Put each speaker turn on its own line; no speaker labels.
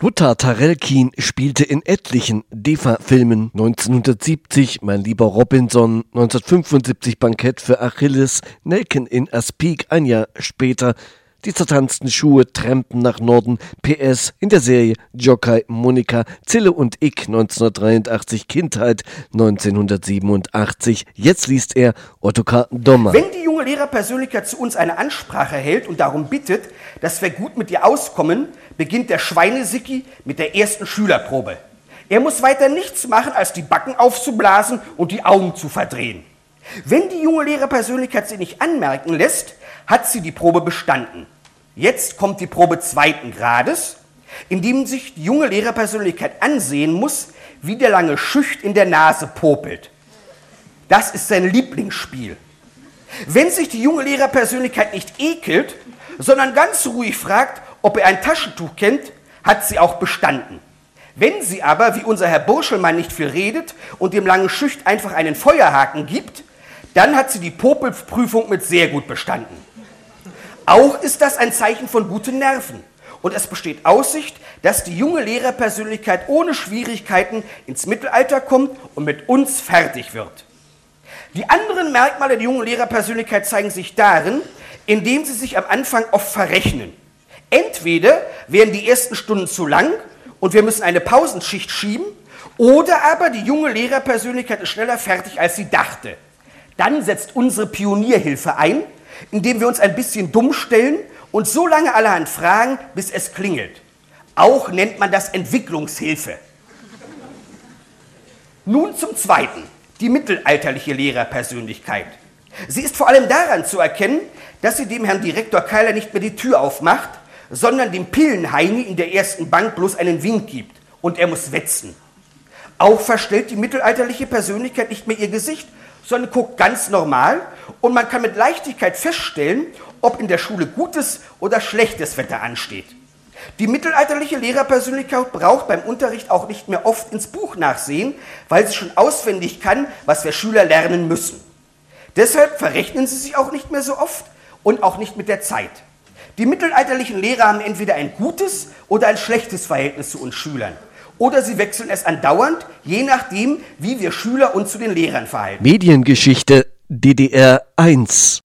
Jutta Tarelkin spielte in etlichen DEFA-Filmen. 1970 Mein lieber Robinson, 1975 Bankett für Achilles, Nelken in Aspik ein Jahr später, Die zertanzten Schuhe trampen nach Norden, PS in der Serie Jockey Monika, Zille und ich 1983, Kindheit 1987. Jetzt liest er Ottokar Dommer.
Wenn die junge Lehrerpersönlichkeit zu uns eine Ansprache hält und darum bittet, dass wir gut mit ihr auskommen, beginnt der Schweinesicki mit der ersten Schülerprobe. Er muss weiter nichts machen, als die Backen aufzublasen und die Augen zu verdrehen. Wenn die junge Lehrerpersönlichkeit sie nicht anmerken lässt, hat sie die Probe bestanden. Jetzt kommt die Probe zweiten Grades, in dem sich die junge Lehrerpersönlichkeit ansehen muss, wie der lange Schucht in der Nase popelt. Das ist sein Lieblingsspiel. Wenn sich die junge Lehrerpersönlichkeit nicht ekelt, sondern ganz ruhig fragt, ob er ein Taschentuch kennt, hat sie auch bestanden. Wenn sie aber, wie unser Herr Burschelmann, nicht viel redet und dem langen Schucht einfach einen Feuerhaken gibt, dann hat sie die Popelprüfung mit sehr gut bestanden. Auch ist das ein Zeichen von guten Nerven. Und es besteht Aussicht, dass die junge Lehrerpersönlichkeit ohne Schwierigkeiten ins Mittelalter kommt und mit uns fertig wird. Die anderen Merkmale der jungen Lehrerpersönlichkeit zeigen sich darin, indem sie sich am Anfang oft verrechnen. Entweder werden die ersten Stunden zu lang und wir müssen eine Pausenschicht schieben, oder aber die junge Lehrerpersönlichkeit ist schneller fertig, als sie dachte. Dann setzt unsere Pionierhilfe ein, indem wir uns ein bisschen dumm stellen und so lange allerhand fragen, bis es klingelt. Auch nennt man das Entwicklungshilfe. Nun zum Zweiten, die mittelalterliche Lehrerpersönlichkeit. Sie ist vor allem daran zu erkennen, dass sie dem Herrn Direktor Keiler nicht mehr die Tür aufmacht, sondern dem Pillenheini in der ersten Bank bloß einen Wink gibt und er muss wetzen. Auch verstellt die mittelalterliche Persönlichkeit nicht mehr ihr Gesicht, sondern guckt ganz normal und man kann mit Leichtigkeit feststellen, ob in der Schule gutes oder schlechtes Wetter ansteht. Die mittelalterliche Lehrerpersönlichkeit braucht beim Unterricht auch nicht mehr oft ins Buch nachsehen, weil sie schon auswendig kann, was wir Schüler lernen müssen. Deshalb verrechnen sie sich auch nicht mehr so oft und auch nicht mit der Zeit. Die mittelalterlichen Lehrer haben entweder ein gutes oder ein schlechtes Verhältnis zu uns Schülern. Oder sie wechseln es andauernd, je nachdem, wie wir Schüler uns zu den Lehrern verhalten.
Mediengeschichte DDR 1